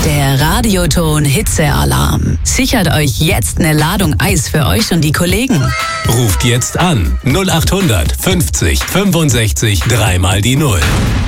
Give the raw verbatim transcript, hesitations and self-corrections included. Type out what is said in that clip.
Der Radioton Hitzealarm. Sichert euch jetzt eine Ladung Eis für euch und die Kollegen. Ruft jetzt an null acht hundert fünfzig fünfundsechzig dreimal die Null.